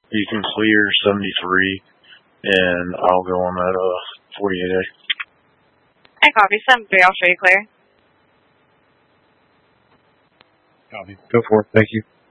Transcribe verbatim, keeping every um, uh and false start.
You can clear seventy-three, and I'll go on that uh forty-eight A. I copy. seventy-three, I'll show you clear. Copy. Go for it. Thank you.